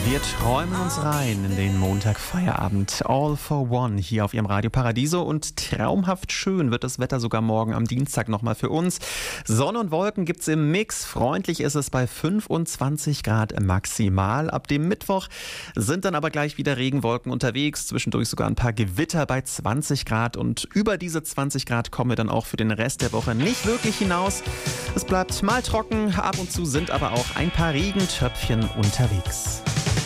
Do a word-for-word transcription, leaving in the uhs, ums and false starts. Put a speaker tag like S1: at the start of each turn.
S1: Wir träumen uns rein in den Montagfeierabend. All for One hier auf Ihrem Radio Paradiso. Und traumhaft schön wird das Wetter sogar morgen am Dienstag nochmal für uns. Sonne und Wolken gibt's im Mix. Freundlich ist es bei fünfundzwanzig Grad maximal. Ab dem Mittwoch sind dann aber gleich wieder Regenwolken unterwegs. Zwischendurch sogar ein paar Gewitter bei zwanzig Grad. Und über diese zwanzig Grad kommen wir dann auch für den Rest der Woche nicht wirklich hinaus. Es bleibt mal trocken. Ab und zu sind aber auch ein paar Regentöpfchen unterwegs.